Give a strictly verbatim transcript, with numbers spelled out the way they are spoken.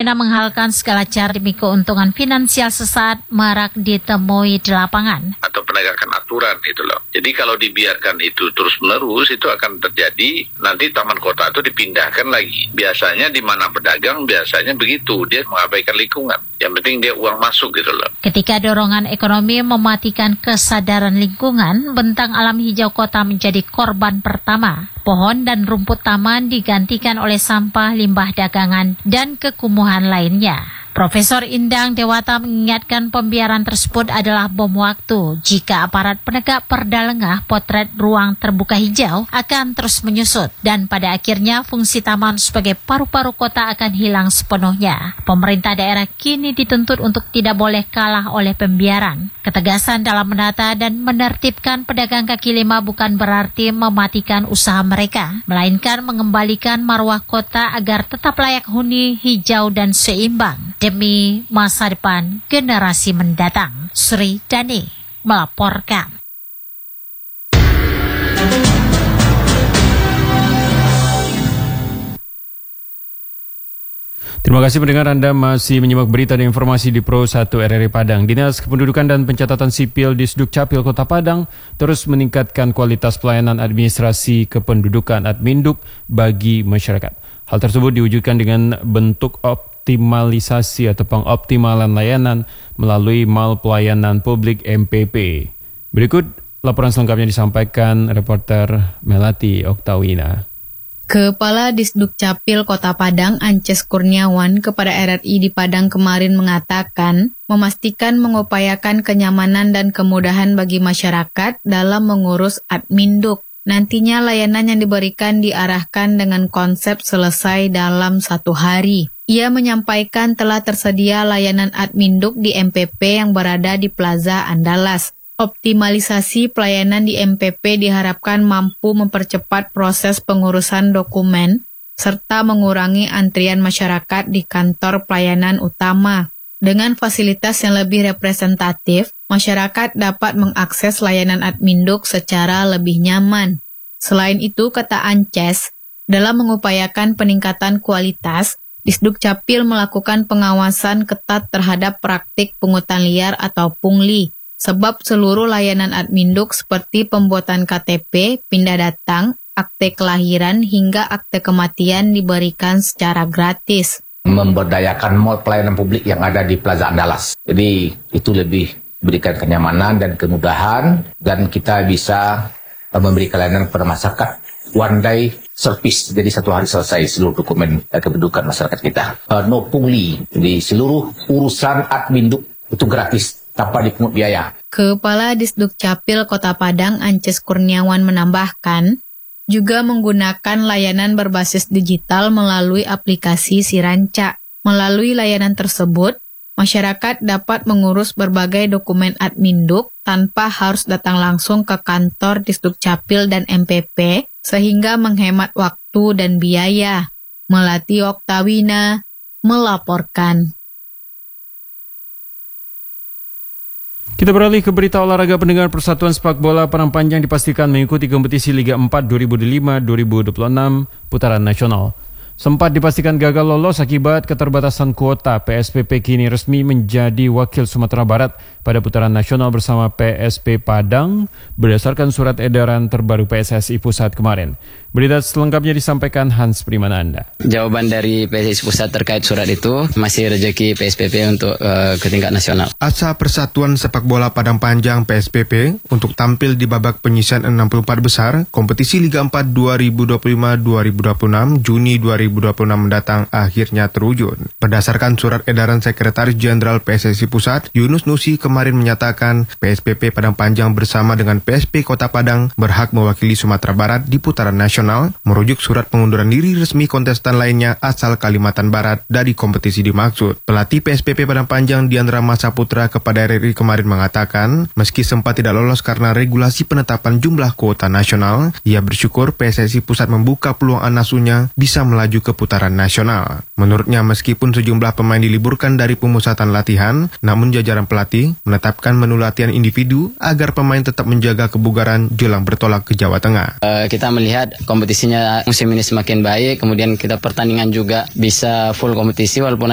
guna menghalalkan segala cara demi keuntungan finansial sesaat marak ditemui di lapangan. Atau penegakan aturan itu loh. Jadi kalau dibiarkan itu terus-menerus, itu akan terjadi nanti taman kota itu dipindahkan lagi. Biasanya di mana pedagang, biasanya begitu, dia mengabaikan lingkungan. Yang penting dia uang masuk gitu loh. Ketika dorongan ekonomi mematikan kesadaran lingkungan, bentang alam hijau kota menjadi korban pertama. Pohon dan rumput taman digantikan oleh sampah, limbah dagangan, dan kekumuhan lainnya. Profesor Indang Dewata mengingatkan pembiaran tersebut adalah bom waktu. Jika aparat penegak perda lengah, potret ruang terbuka hijau akan terus menyusut. Dan pada akhirnya fungsi taman sebagai paru-paru kota akan hilang sepenuhnya. Pemerintah daerah kini dituntut untuk tidak boleh kalah oleh pembiaran. Ketegasan dalam menata dan menertibkan pedagang kaki lima bukan berarti mematikan usaha mereka, melainkan mengembalikan marwah kota agar tetap layak huni, hijau, dan seimbang demi masa depan generasi mendatang. Sri Dani melaporkan. Terima kasih pendengar, Anda masih menyimak berita dan informasi di Pro satu R R I Padang. Dinas Kependudukan dan Pencatatan Sipil di Sdukcapil Kota Padang terus meningkatkan kualitas pelayanan administrasi kependudukan Adminduk bagi masyarakat. Hal tersebut diwujudkan dengan bentuk optimalisasi atau pengoptimalan layanan melalui Mal Pelayanan Publik M P P. Berikut laporan selengkapnya disampaikan reporter Melati Oktawina. Kepala Disdukcapil Kota Padang Ances Kurniawan kepada R R I di Padang kemarin mengatakan memastikan mengupayakan kenyamanan dan kemudahan bagi masyarakat dalam mengurus Adminduk. Nantinya layanan yang diberikan diarahkan dengan konsep selesai dalam satu hari. Ia menyampaikan telah tersedia layanan Adminduk di M P P yang berada di Plaza Andalas. Optimalisasi pelayanan di M P P diharapkan mampu mempercepat proses pengurusan dokumen serta mengurangi antrian masyarakat di kantor pelayanan utama. Dengan fasilitas yang lebih representatif, masyarakat dapat mengakses layanan Adminduk secara lebih nyaman. Selain itu, kata Ances, dalam mengupayakan peningkatan kualitas, Disdukcapil melakukan pengawasan ketat terhadap praktik pungutan liar atau pungli. Sebab seluruh layanan Adminduk seperti pembuatan K T P, pindah datang, akte kelahiran hingga akte kematian diberikan secara gratis. Memberdayakan mal pelayanan publik yang ada di Plaza Andalas. Jadi itu lebih berikan kenyamanan dan kemudahan dan kita bisa memberikan layanan kepada masyarakat one day service. Jadi satu hari selesai seluruh dokumen kependudukan masyarakat kita. Uh, no pungli. Jadi seluruh urusan Adminduk itu gratis, tanpa dipungut biaya. Kepala Disdukcapil Kota Padang Ances Kurniawan menambahkan, juga menggunakan layanan berbasis digital melalui aplikasi Siranca. Melalui layanan tersebut, masyarakat dapat mengurus berbagai dokumen Adminduk tanpa harus datang langsung ke kantor Disdukcapil dan M P P, sehingga menghemat waktu dan biaya. Melati Oktawina melaporkan. Kita beralih ke berita olahraga. Pendengar, Persatuan Sepak Bola Padang Panjang dipastikan mengikuti kompetisi Liga empat dua ribu lima dua ribu dua puluh enam putaran nasional. Sempat dipastikan gagal lolos akibat keterbatasan kuota, P S P P kini resmi menjadi wakil Sumatera Barat pada putaran nasional bersama P S P Padang berdasarkan surat edaran terbaru P S S I Pusat kemarin. Berita selengkapnya disampaikan Hans Primananda. Jawaban dari P S S I Pusat terkait surat itu masih rezeki P S P P untuk uh, ke tingkat nasional. Asa Persatuan Sepak Bola Padang Panjang P S P P untuk tampil di babak penyisian enam puluh empat besar kompetisi Liga empat dua ribu dua puluh lima dua ribu dua puluh enam Juni dua ribu dua puluh enam mendatang akhirnya terwujud. Berdasarkan surat edaran Sekretaris Jenderal P S S I Pusat, Yunus Nusi kemarin menyatakan P S P P Padang Panjang bersama dengan P S P Kota Padang berhak mewakili Sumatera Barat di putaran nasional, merujuk surat pengunduran diri resmi kontestan lainnya asal Kalimantan Barat dari kompetisi dimaksud. Pelatih P S P P Padang Panjang Diandra Masaputra kepada R R I kemarin mengatakan, meski sempat tidak lolos karena regulasi penetapan jumlah kuota nasional, ia bersyukur P S S I Pusat membuka peluang anak asuhnya bisa melaju ke putaran nasional. Menurutnya, meskipun sejumlah pemain diliburkan dari pemusatan latihan, namun jajaran pelatih menetapkan menu latihan individu agar pemain tetap menjaga kebugaran jelang bertolak ke Jawa Tengah. Uh, kita melihat kompetisinya musim ini semakin baik, kemudian kita pertandingan juga bisa full kompetisi walaupun